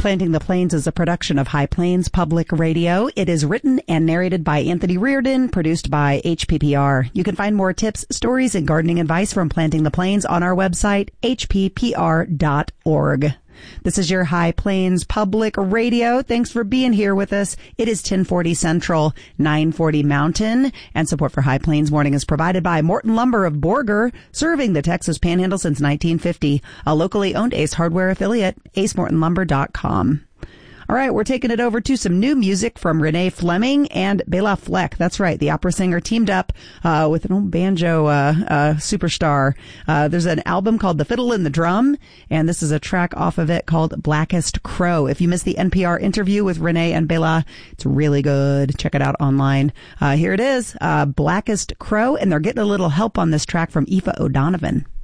Planting the Plains is a production of High Plains Public Radio. It is written and narrated by Anthony Reardon, produced by HPPR. You can find more tips, stories, and gardening advice from Planting the Plains on our website, hppr.org. This is your High Plains Public Radio. Thanks for being here with us. It is 1040 Central, 940 Mountain, and support for High Plains Morning is provided by Morton Lumber of Borger, serving the Texas Panhandle since 1950, a locally owned Ace Hardware affiliate, acemortonlumber.com. All right, we're taking it over to some new music from Renee Fleming and Bela Fleck. That's right, the opera singer teamed up with an old banjo superstar. There's an album called The Fiddle and the Drum, and this is a track off of it called Blackest Crow. If you missed the NPR interview with Renee and Bela, it's really good. Check it out online. Here it is, Blackest Crow, and they're getting a little help on this track from Aoife O'Donovan.